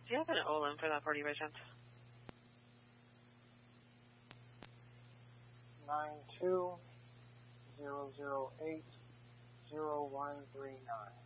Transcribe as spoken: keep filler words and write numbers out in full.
Do you have an O L M for that party by chance? Nine two zero zero eight zero one three nine.